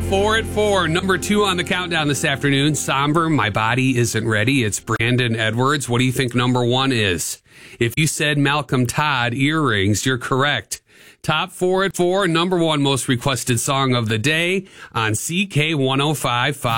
4 at 4. Number 2 on the countdown this afternoon. Somber, My Body Isn't Ready. It's Brandon Edwards. What do you think number 1 is? If you said Malcolm Todd, Earrings, you're correct. Top 4 at 4. Number 1 most requested song of the day on CK 105.5.